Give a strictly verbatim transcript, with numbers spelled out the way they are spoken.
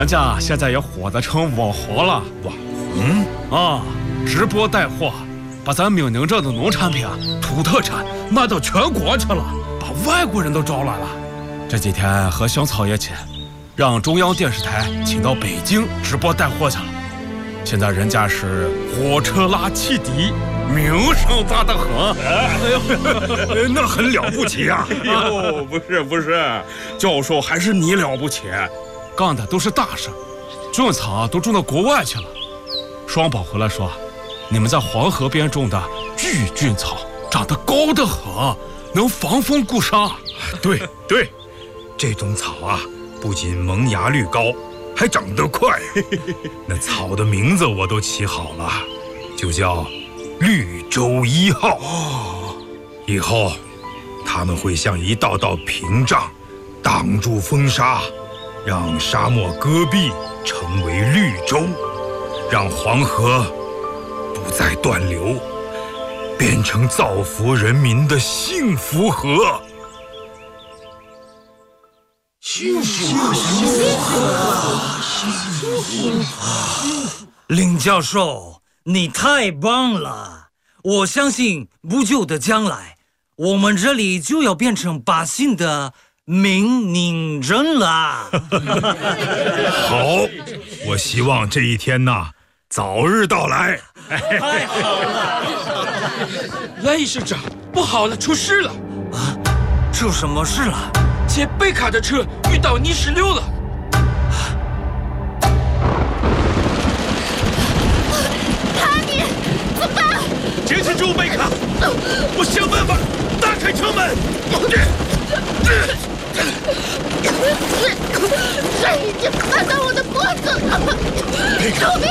人家现在也火得成网红了， 网红啊，直播带货，把咱闽宁镇的农产品、土特产卖到全国去了，把外国人都招来了。这几天和香草一起，让中央电视台请到北京直播带货去了。现在人家是火车拉汽笛，名声大得很。 哎呦，那很了不起啊！ 哎呦，不是不是，教授还是你了不起，干的都是大事，菌草都种到国外去了。双宝回来说，你们在黄河边种的巨菌草长得高得很，能防风固沙。 对对，这种草啊，不仅萌芽率高，还长得快。那草的名字我都起好了，就叫绿洲一号。以后它们会像一道道屏障，挡住风沙，让沙漠戈壁成为绿洲，让黄河不再断流，变成造福人民的幸福河。 幸福河，幸福河，幸福河。 林教授，你太棒了！我相信不久的将来，我们这里就要变成百姓的闽宁镇了。 好，我希望这一天呐早日到来。 太好了！ 雷市长，不好了，出事了！ 啊，出什么事了？ 接贝卡的车遇到泥石流了。 卡尼，怎么办？ 坚持住，贝卡！我想办法打开车门。 水已经卡到我的脖子了！救命